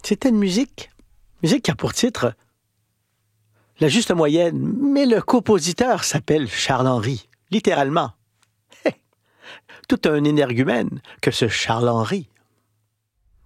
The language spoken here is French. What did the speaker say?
C'était une musique qui a pour titre La juste moyenne, mais le compositeur s'appelle Charles-Henri, littéralement. Tout un énergumène que ce Charles-Henri.